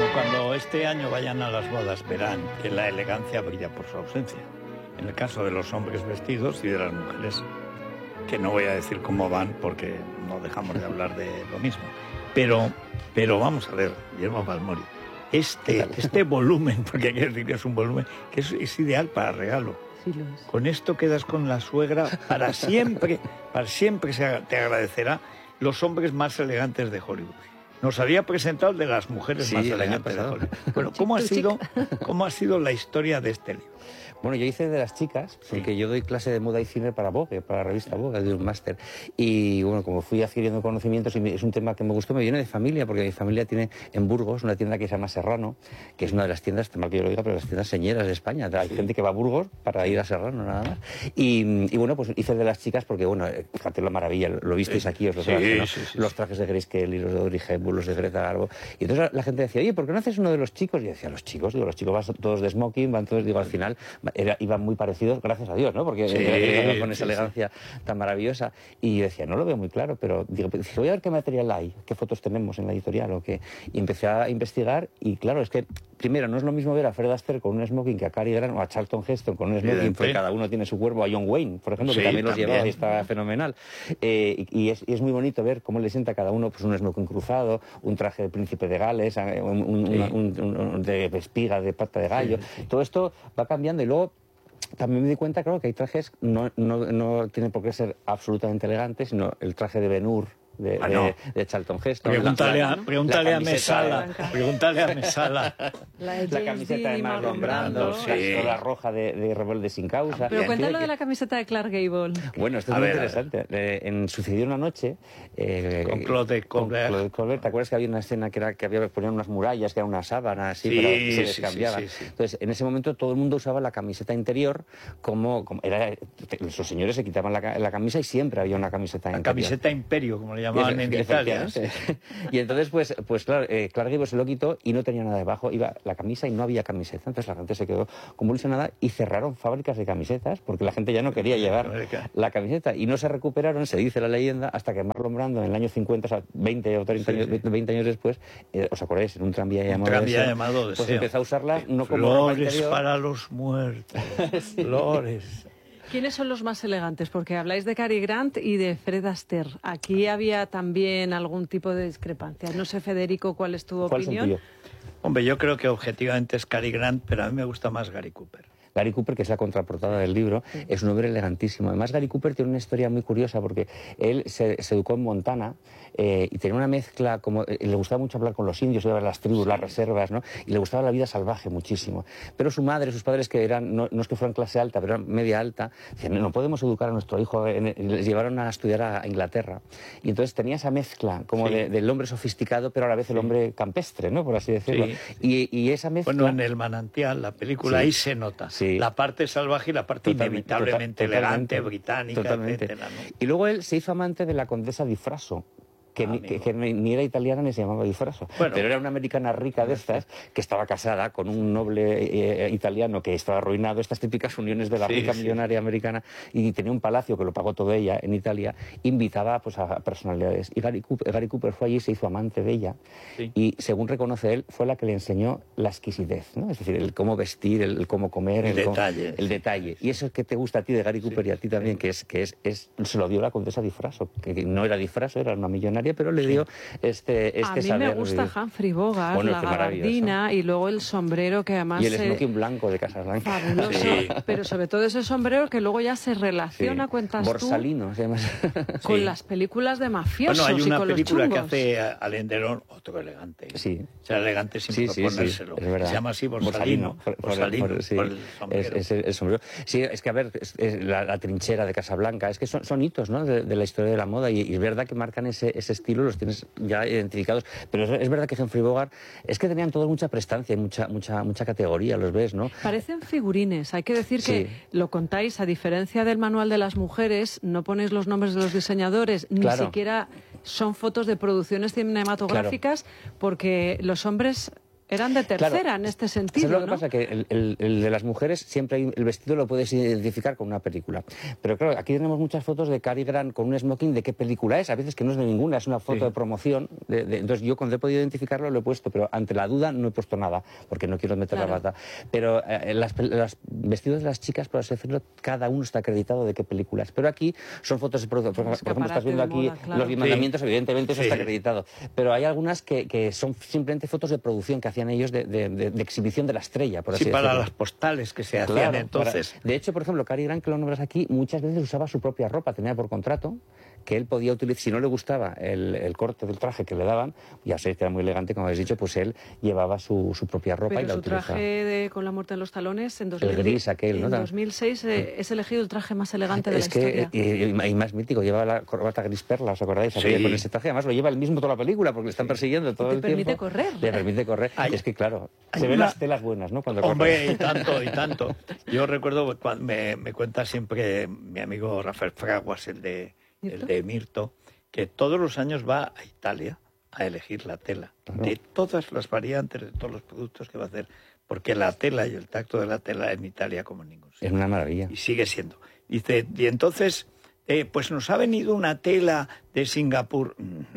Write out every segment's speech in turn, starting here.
Cuando este año vayan a las bodas verán que la elegancia brilla por su ausencia. En el caso de los hombres vestidos y de las mujeres, que no voy a decir cómo van porque no dejamos de hablar de lo mismo. Pero vamos a ver, Guillermo Balmori, este volumen, porque hay que decir que es un volumen, que es ideal para regalo. Sí lo es. Con esto quedas con la suegra para siempre te agradecerá los hombres más elegantes de Hollywood. Nos había presentado el de las mujeres más elegantes de Hollywood. Bueno, ¿cómo ha sido la historia de este libro? Bueno, yo hice de las chicas, porque yo doy clase de moda y cine para Vogue, para la revista Vogue, de un máster. Y bueno, como fui adquiriendo conocimientos, y es un tema que me gustó, me viene de familia, porque mi familia tiene en Burgos una tienda que se llama Serrano, que es una de las tiendas, mal que yo lo diga, pero las tiendas señeras de España. Hay gente que va a Burgos para ir a Serrano, nada más. Y bueno, pues hice de las chicas porque, bueno, fíjate la maravilla, lo visteis aquí, os lo traje, ¿no? Los trajes de Grace Kelly, los de Audrey Hepburn, los de Greta Garbo. Y entonces la gente decía, oye, ¿por qué no haces uno de los chicos? Y yo decía, los chicos van todos de smoking, van todos, digo, al final iban muy parecidos, gracias a Dios, ¿no? Porque con esa elegancia tan maravillosa. Y yo decía, no lo veo muy claro, pero digo, voy a ver qué material hay, qué fotos tenemos en la editorial o qué. Y empecé a investigar y claro, es que primero no es lo mismo ver a Fred Astaire con un smoking que a Cary Grant o a Charlton Heston con un smoking, porque cada uno tiene su cuerpo, a John Wayne, por ejemplo, que también los llevaba y estaba fenomenal. Y es muy bonito ver cómo le sienta a cada uno pues un smoking cruzado, un traje de príncipe de Gales, un de espiga, de pata de gallo. Todo esto va cambiando y luego también me di cuenta, claro, que hay trajes, no tienen por qué ser absolutamente elegantes, sino el traje de Ben-Hur, de Charlton Heston. Pregúntale a Mesala. La camiseta de Marlon Brando, la roja de Rebelde sin causa. Pero cuéntalo de la camiseta de Clark Gable. Bueno, esto es muy interesante. En Sucedió una noche... con Claude Colbert. ¿Te acuerdas que había una escena que ponían unas murallas, que era una sábana así, pero se descambiaba? Entonces, en ese momento todo el mundo usaba la camiseta interior los señores se quitaban la camisa y siempre había una camiseta interior. La camiseta imperio, como le llamaban en Italia. Y entonces, pues claro, Clark Gable se lo quitó y no tenía nada debajo, iba la camisa y no había camiseta. Entonces la gente se quedó convulsionada y cerraron fábricas de camisetas porque la gente ya no quería llevar la camiseta y no se recuperaron, se dice la leyenda, hasta que Marlon Brando en el año 50, o sea, 20 o 30 años, 20 años después, ¿os acordáis? En un tranvía llamado Deseo, pues empezó a usarla no como flores para los muertos, flores. ¿Quiénes son los más elegantes? Porque habláis de Cary Grant y de Fred Astaire. Aquí había también algún tipo de discrepancia. No sé, Federico, ¿cuál es tu opinión? Hombre, yo creo que objetivamente es Cary Grant, pero a mí me gusta más Gary Cooper. Gary Cooper, que es la contraportada del libro, es un hombre elegantísimo. Además, Gary Cooper tiene una historia muy curiosa porque él se educó en Montana y tenía una mezcla, le gustaba mucho hablar con los indios, iba a ver las tribus, las reservas, ¿no? Y le gustaba la vida salvaje muchísimo. Pero su madre, sus padres, que eran, no es que fueran clase alta, pero eran media alta, decían, no podemos educar a nuestro hijo, les llevaron a estudiar a Inglaterra. Y entonces tenía esa mezcla como del hombre sofisticado, pero a la vez el hombre campestre, ¿no? Por así decirlo. Y esa mezcla... Bueno, en El Manantial, la película, ahí se nota. La parte salvaje y la parte inevitablemente elegante, británica, etcétera, ¿no? Y luego él se hizo amante de la condesa di Frasso, que ni era italiana ni se llamaba Di Frasso, pero era una americana rica de estas que estaba casada con un noble italiano que estaba arruinado, estas típicas uniones de la rica millonaria americana, y tenía un palacio que lo pagó todo ella en Italia, invitaba pues a personalidades. Y Gary Cooper fue allí y se hizo amante de ella, y según reconoce él, fue la que le enseñó la exquisitez, ¿no? Es decir, el cómo vestir, el cómo comer, el detalle. Y eso que te gusta a ti de Gary Cooper y a ti también, que se lo dio la condesa Di Frasso, que no era Di Frasso, era una millonaria, pero le dio este saber. A mí me gusta Humphrey Bogart, la gabardina y luego el sombrero que además... Y el smoking blanco de Casablanca. Fabuloso, pero sobre todo ese sombrero que luego ya se relaciona, cuentas Borsalino, se llama. Con las películas de mafiosos hay una y con película los que hace Alain Delon, otro elegante. O sea, elegante sin proponérselo. Se llama así Borsalino. Es el sombrero. Sí, es que a ver, la trinchera de Casablanca, es que son hitos, ¿no? de la historia de la moda y es verdad que marcan ese estilo, los tienes ya identificados, pero es verdad que Humphrey Bogart es que tenían todos mucha prestancia y mucha categoría, los ves, ¿no? Parecen figurines, hay que decir que lo contáis, a diferencia del manual de las mujeres, no ponéis los nombres de los diseñadores, ni siquiera son fotos de producciones cinematográficas, porque los hombres eran de tercera, claro, en este ¿sabes sentido, lo que ¿no? pasa? Que el de las mujeres siempre hay, el vestido lo puedes identificar con una película. Pero claro, aquí tenemos muchas fotos de Cary Grant con un smoking de qué película es. A veces que no es de ninguna, es una foto de promoción. Entonces yo cuando he podido identificarlo lo he puesto, pero ante la duda no he puesto nada, porque no quiero meter la pata. Pero los vestidos de las chicas, por así decirlo, cada uno está acreditado de qué película es. Pero aquí son fotos de producción. Por ejemplo, estás viendo aquí los 10 mandamientos, evidentemente eso está acreditado. Pero hay algunas que son simplemente fotos de producción que hacían ellos de exhibición de la estrella, por así decirlo. para las postales que se hacían entonces. De hecho, por ejemplo, Cary Grant, que lo nombras aquí, muchas veces usaba su propia ropa, tenía por contrato que él podía utilizar, si no le gustaba el corte del traje que le daban, ya sé que era muy elegante, como habéis dicho, pues él llevaba su propia ropa. Pero y la su utilizaba. traje con la muerte en los talones, en, el gris aquel, ¿no? 2006 es elegido el traje más elegante de la historia. Y más mítico, lleva la corbata gris perla, ¿os acordáis? Con ese traje, además lo lleva él mismo toda la película, porque le están persiguiendo todo el tiempo. Le permite correr. Le permite correr. Es que claro, se ven las telas buenas, ¿no? Cuando Hombre, y tanto, y tanto. Yo recuerdo, cuando me cuenta siempre mi amigo Rafael Fraguas, el de Mirto, que todos los años va a Italia a elegir la tela, de todas las variantes, de todos los productos que va a hacer, porque la tela y el tacto de la tela en Italia como en ningún sitio. Es una maravilla. Y sigue siendo. Dice, y entonces, pues nos ha venido una tela de Singapur.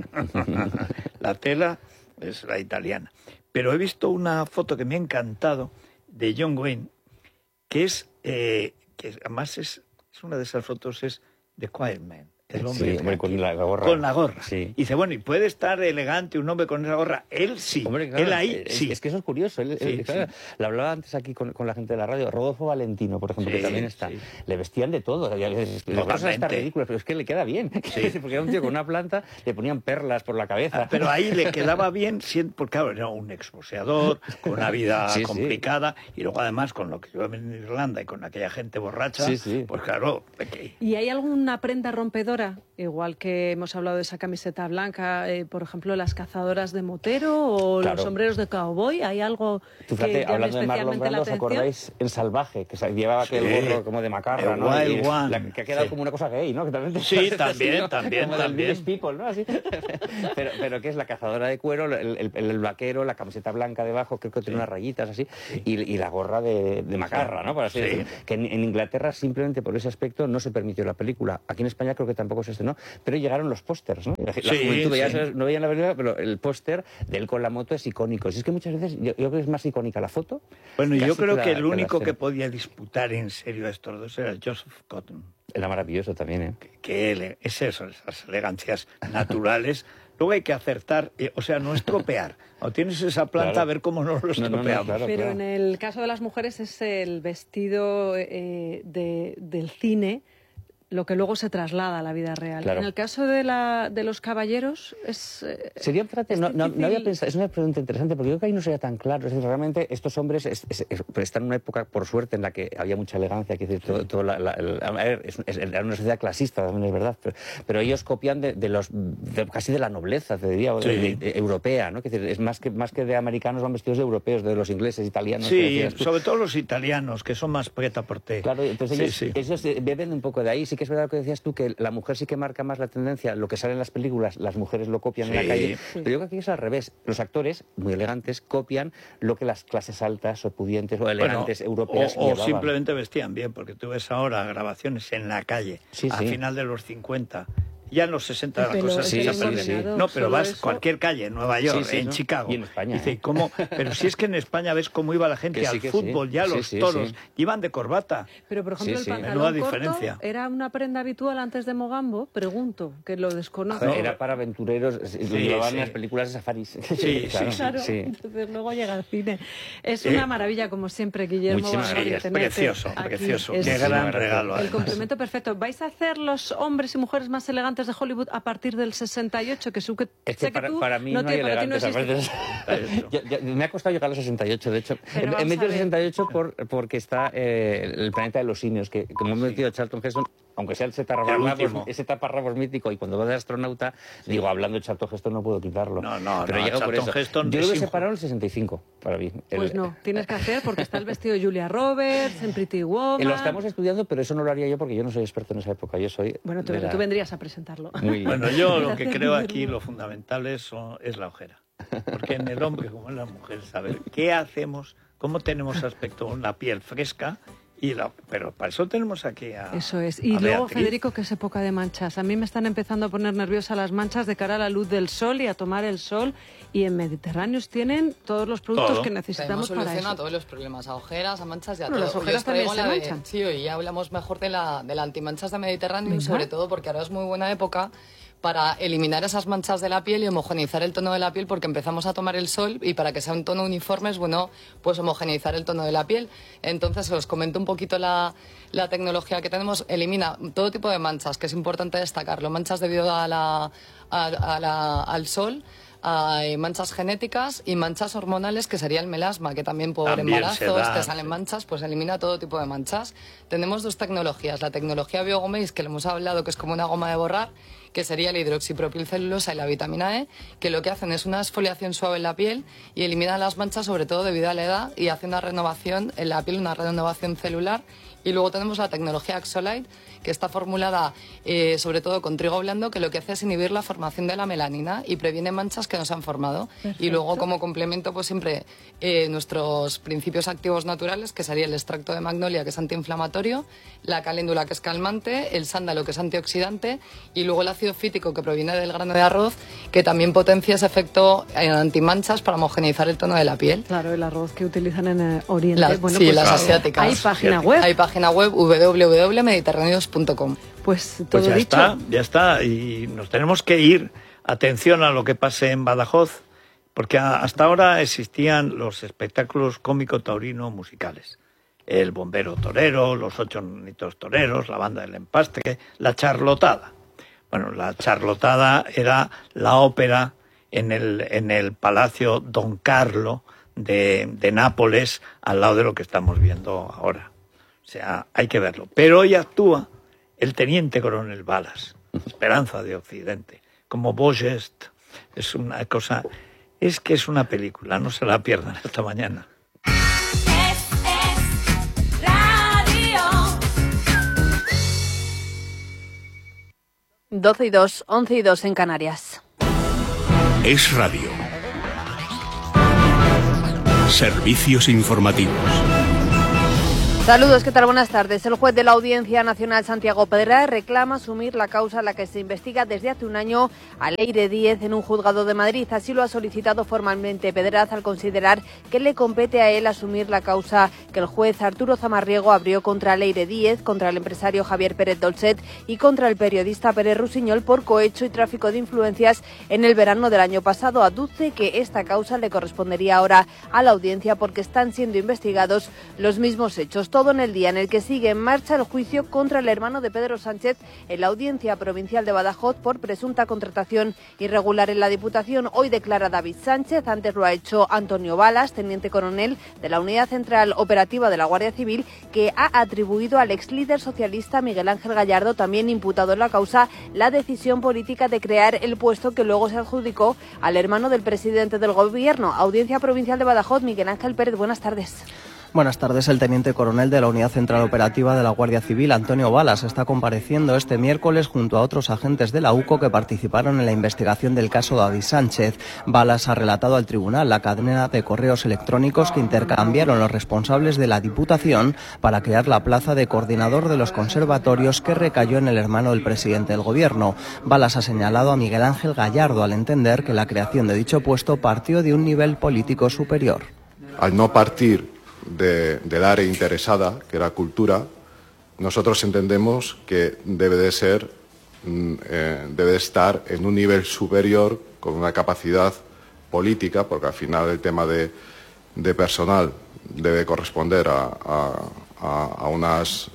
La tela es la italiana. Pero he visto una foto que me ha encantado de John Wayne, que además es una de esas fotos, es de Quiet Man. El hombre, con la gorra. Con la gorra. Sí. Y dice, bueno, ¿y puede estar elegante un hombre con esa gorra? Él sí. Hombre, claro, él ahí sí. Es que eso es curioso. Claro, le hablaba antes aquí con la gente de la radio. Rodolfo Valentino, por ejemplo, que también está. Sí. Le vestían de todo. Las cosas están ridículas, pero es que le queda bien. Sí. Porque era un tío con una planta, le ponían perlas por la cabeza. Pero ahí le quedaba bien, porque claro, era un exboxeador, con una vida complicada, y luego además con lo que yo en Irlanda y con aquella gente borracha, pues claro. ¿Y hay alguna prenda rompedora? Igual que hemos hablado de esa camiseta blanca, por ejemplo, las cazadoras de motero o los sombreros de cowboy, ¿hay algo que llame especialmente la atención? ¿Os acordáis el salvaje, que llevaba aquel gorro como de macarra, ¿no? Que ha quedado como una cosa gay, ¿no? Que también también. People, ¿no? Así. pero que es la cazadora de cuero, el vaquero, la camiseta blanca debajo, creo que tiene unas rayitas así, y la gorra de macarra, ¿no? Por así decirlo. Que en Inglaterra, simplemente por ese aspecto, no se permitió la película. Aquí en España creo que tampoco se estrenó, pero llegaron los pósters, ¿no? La juventud no veían la película, pero el póster de él con la moto es icónico. Si es que muchas veces yo creo que es más icónica la foto. Bueno, yo creo que el único que podía disputar en serio a estos dos era Joseph Cotton. Era maravilloso también, ¿eh? Que él, es eso, esas elegancias naturales. Luego hay que acertar, o sea, no estropear. O tienes esa planta, a ver cómo no lo estropeamos. Pero en el caso de las mujeres es el vestido del cine lo que luego se traslada a la vida real. En el caso de los caballeros es... Sería, fíjate, no había pensado, es una pregunta interesante, porque yo creo que ahí no sería tan claro. Es decir, realmente estos hombres están en una época, por suerte, en la que había mucha elegancia, que decir, era una sociedad clasista, también es verdad, pero ellos copian casi de la nobleza, te diría, europea, ¿no? Que es más que de americanos, van vestidos de europeos, de los ingleses, italianos. Sí, sobre todo los italianos, que son más prêt-à-porter. Claro, entonces ellos beben un poco de ahí. Sí que es verdad lo que decías tú, que la mujer sí que marca más la tendencia, lo que sale en las películas, las mujeres lo copian en la calle, pero yo creo que es al revés. Los actores, muy elegantes, copian lo que las clases altas o pudientes o elegantes europeas llevaban. O simplemente vestían bien, porque tú ves ahora grabaciones en la calle, a final de los 50... Ya en los 60 las cosas se han perdido. No, pero vas a cualquier calle, en Nueva York, en Chicago. Y en España. Dice, ¿cómo? Pero si es que en España ves cómo iba la gente al fútbol, ya los toros, iban de corbata. Pero, por ejemplo, el pantalón corto era una prenda habitual antes de Mogambo, pregunto, que lo desconozco. Era para aventureros, lo llevaban en las películas de safaris. Claro. Entonces luego llega al cine. Es una maravilla, como siempre, Guillermo. Es precioso. Qué gran regalo. El complemento perfecto. ¿Vais a hacer los hombres y mujeres más elegantes de Hollywood a partir del 68? Que sé que para mí no hay elegantes. Me ha costado llegar al 68, de hecho. He metido el 68 porque está el planeta de los simios, que como he metido a Charlton Heston, aunque sea ese taparrabos mítico, y cuando va de astronauta, digo, hablando de Charlton Heston no puedo quitarlo. Pero llega por eso. Yo lo he separado en el 65, para mí. Pues no, tienes que hacer, porque está el vestido de Julia Roberts, en Pretty Woman... Lo estamos estudiando, pero eso no lo haría yo porque yo no soy experto en esa época. Yo soy... Bueno, tú vendrías a presentarlo. Bueno, yo lo que creo aquí, lo fundamental es la ojera. Porque en el hombre como en la mujer, saber qué hacemos, cómo tenemos aspecto, una piel fresca. Pero para eso tenemos aquí a Eso es. Y luego, Federico, que es época de manchas. A mí me están empezando a poner nerviosa las manchas de cara a la luz del sol y a tomar el sol. Y en Mediterráneos tienen todos los productos que necesitamos para eso. Soluciona todos los problemas, a ojeras, a manchas y a todo. Las ojeras también se manchan. Sí, hoy ya hablamos mejor de la antimanchas de Mediterráneo, sobre todo porque ahora es muy buena época para eliminar esas manchas de la piel y homogeneizar el tono de la piel, porque empezamos a tomar el sol y para que sea un tono uniforme es bueno pues homogeneizar el tono de la piel. Entonces os comento un poquito la tecnología que tenemos. Elimina todo tipo de manchas, que es importante destacarlo, manchas debido al sol, manchas genéticas y manchas hormonales, que sería el melasma, que también por embarazos te salen manchas, pues elimina todo tipo de manchas. Tenemos dos tecnologías, la tecnología Biogomeis, que le hemos hablado, que es como una goma de borrar, que sería la hidroxipropilcelulosa y la vitamina E, que lo que hacen es una exfoliación suave en la piel y eliminan las manchas, sobre todo debido a la edad, y hace una renovación en la piel, una renovación celular. Y luego tenemos la tecnología Axolite, que está formulada sobre todo con trigo blando, que lo que hace es inhibir la formación de la melanina y previene manchas que no se han formado. Perfecto. Y luego, como complemento, pues siempre nuestros principios activos naturales, que sería el extracto de magnolia, que es antiinflamatorio, la caléndula, que es calmante, el sándalo, que es antioxidante, y luego el ácido fítico, que proviene del grano de arroz, que también potencia ese efecto antimanchas para homogeneizar el tono de la piel. Claro, el arroz que utilizan en Oriente. Sí, pues, las asiáticas. Hay página web. Hay página web, www.mediterraneos.com. Pues todo ya dicho. Ya está. Y nos tenemos que ir. Atención a lo que pase en Badajoz, porque hasta ahora existían los espectáculos cómico-taurino musicales. El bombero torero, los 8 nenitos toreros, la banda del empastre, la charlotada. Bueno, la charlotada era la ópera en el Palacio Don Carlo de Nápoles, al lado de lo que estamos viendo ahora. O sea, hay que verlo. Pero hoy actúa el teniente coronel Balas, Esperanza de Occidente, como beau geste. Es una cosa, es que es una película, no se la pierdan esta mañana. Radio. 12:02, 11:02 en Canarias. Es Radio. Servicios informativos. Saludos, ¿qué tal? Buenas tardes. El juez de la Audiencia Nacional, Santiago Pedraz, reclama asumir la causa en la que se investiga desde hace un año a Leire Díez en un juzgado de Madrid. Así lo ha solicitado formalmente Pedraz al considerar que le compete a él asumir la causa que el juez Arturo Zamarriego abrió contra Leire Díez, contra el empresario Javier Pérez Dolcet y contra el periodista Pérez Rusiñol por cohecho y tráfico de influencias en el verano del año pasado. Aduce que esta causa le correspondería ahora a la Audiencia porque están siendo investigados los mismos hechos. Todo en el día en el que sigue en marcha el juicio contra el hermano de Pedro Sánchez en la Audiencia Provincial de Badajoz por presunta contratación irregular en la Diputación. Hoy declara David Sánchez, antes lo ha hecho Antonio Balas, teniente coronel de la Unidad Central Operativa de la Guardia Civil, que ha atribuido al ex líder socialista Miguel Ángel Gallardo, también imputado en la causa, la decisión política de crear el puesto que luego se adjudicó al hermano del presidente del Gobierno. Audiencia Provincial de Badajoz, Miguel Ángel Pérez, buenas tardes. Buenas tardes. El teniente coronel de la Unidad Central Operativa de la Guardia Civil, Antonio Balas, está compareciendo este miércoles junto a otros agentes de la UCO que participaron en la investigación del caso David Sánchez. Balas ha relatado al tribunal la cadena de correos electrónicos que intercambiaron los responsables de la Diputación para crear la plaza de coordinador de los conservatorios que recayó en el hermano del presidente del Gobierno. Balas ha señalado a Miguel Ángel Gallardo al entender que la creación de dicho puesto partió de un nivel político superior. Al no partir del área interesada, que era cultura, nosotros entendemos que debe de estar en un nivel superior con una capacidad política, porque al final el tema de personal debe corresponder a unas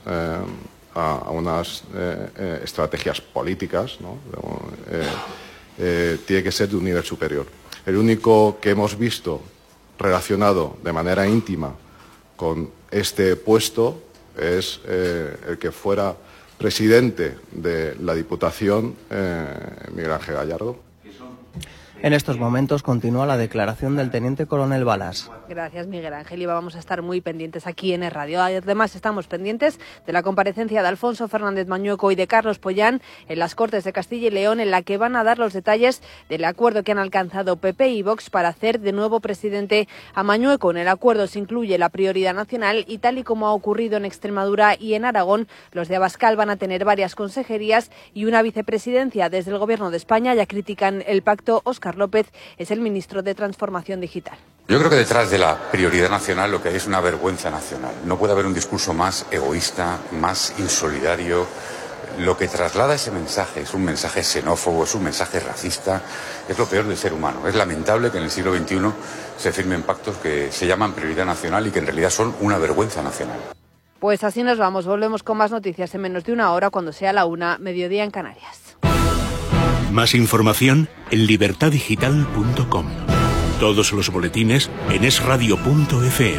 estrategias políticas, ¿no? Tiene que ser de un nivel superior. El único que hemos visto relacionado de manera íntima con este puesto es el que fuera presidente de la Diputación, Miguel Ángel Gallardo. En estos momentos continúa la declaración del teniente coronel Balas. Gracias, Miguel Ángel. Y vamos a estar muy pendientes aquí en Es Radio. Además, estamos pendientes de la comparecencia de Alfonso Fernández Mañueco y de Carlos Pollán en las Cortes de Castilla y León, en la que van a dar los detalles del acuerdo que han alcanzado PP y Vox para hacer de nuevo presidente a Mañueco. En el acuerdo se incluye la prioridad nacional y, tal y como ha ocurrido en Extremadura y en Aragón, los de Abascal van a tener varias consejerías y una vicepresidencia. Desde el Gobierno de España ya critican el pacto. Óscar López es el ministro de Transformación Digital. Yo creo que detrás de la prioridad nacional lo que hay es una vergüenza nacional. No puede haber un discurso más egoísta, más insolidario. Lo que traslada ese mensaje es un mensaje xenófobo, es un mensaje racista, es lo peor del ser humano. Es lamentable que en el siglo XXI se firmen pactos que se llaman prioridad nacional y que en realidad son una vergüenza nacional. Pues así nos vamos. Volvemos con más noticias en menos de una hora, cuando sea la 1:00, mediodía en Canarias. Más información en libertadigital.com. Todos los boletines en esradio.fm.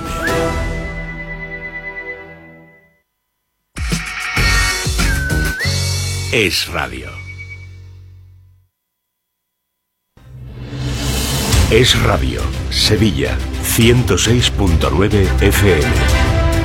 Es Radio. Es Radio, Sevilla, 106.9 FM.